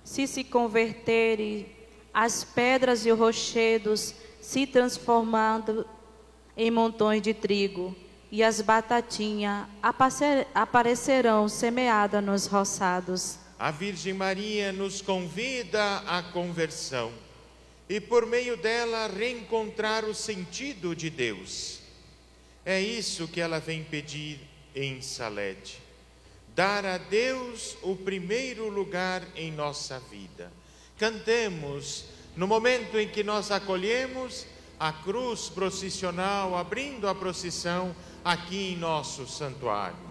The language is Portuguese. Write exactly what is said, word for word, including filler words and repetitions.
se se converterem, as pedras e os rochedos se transformando em montões de trigo, e as batatinhas aparecerão semeadas nos roçados. A Virgem Maria nos convida à conversão e, por meio dela, reencontrar o sentido de Deus. É isso que ela vem pedir em Salete: dar a Deus o primeiro lugar em nossa vida. Cantemos, no momento em que nós acolhemos a cruz processional, abrindo a procissão aqui em nosso santuário.